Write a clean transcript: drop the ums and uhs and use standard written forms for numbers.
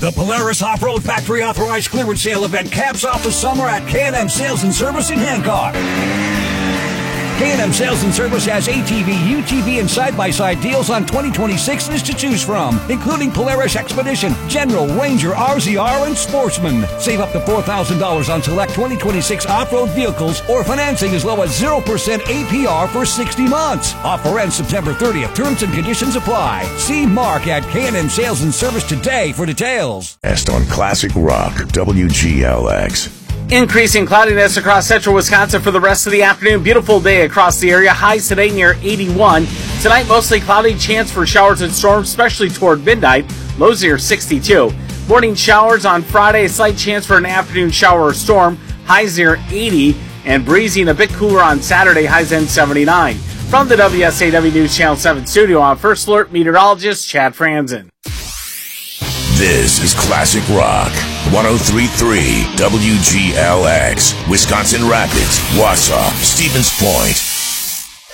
The Polaris Off-Road Factory Authorized Clearance Sale event caps off the summer at K&M Sales and Service in Hancock. K&M Sales and Service has ATV, UTV, and side-by-side deals on 2026s to choose from, including Polaris Expedition, General, Ranger, RZR, and Sportsman. Save up to $4,000 on select 2026 off-road vehicles or financing as low as 0% APR for 60 months. Offer ends September 30th. Terms and conditions apply. See Mark at K&M Sales and Service today for details. Best on Classic Rock, WGLX. Increasing cloudiness across central Wisconsin for the rest of the afternoon. Beautiful day across the area. Highs today near 81. Tonight, mostly cloudy. Chance for showers and storms, especially toward midnight. Lows near 62. Morning showers on Friday. A slight chance for an afternoon shower or storm. Highs near 80. And breezy and a bit cooler on Saturday. Highs end 79. From the WSAW News Channel 7 studio, I'm First Alert meteorologist Chad Franzen. This is Classic Rock, 103.3 WGLX, Wisconsin Rapids, Wausau, Stevens Point.